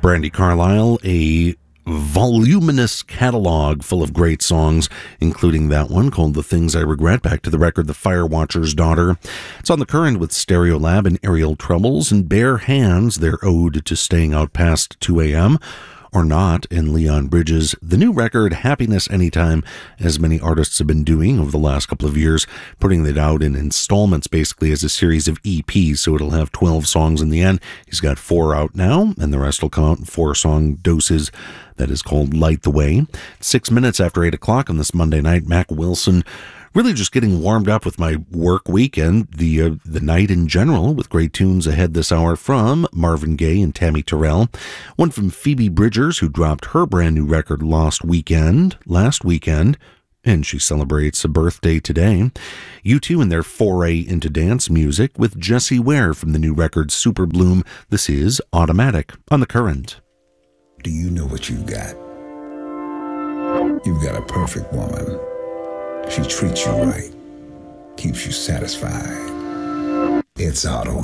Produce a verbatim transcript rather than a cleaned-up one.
Brandi Carlile, a voluminous catalog full of great songs, including that one called The Things I Regret, back to the record The Firewatcher's Daughter. It's on The Current with Stereolab and Aerial Troubles, and Bare Hands, their ode to staying out past two a.m., or not, in Leon Bridges' the new record Happiness Anytime, as many artists have been doing over the last couple of years, putting it out in installments basically as a series of E Ps, so it'll have twelve songs in the end. He's got four out now, and the rest will come out in four song doses. That is called Light the Way. Six minutes after eight o'clock on this Monday night, Mac Wilson, really just getting warmed up with my work weekend, the uh, the night in general, with great tunes ahead this hour from Marvin Gaye and Tammy Terrell. One from Phoebe Bridgers, who dropped her brand new record last weekend, last weekend, and she celebrates a birthday today. U two and their foray into dance music with Jessie Ware from the new record Super Bloom. This is Automatic on The Current. Do you know what you've got? You've got a perfect woman. She treats you right, keeps you satisfied. It's automatic.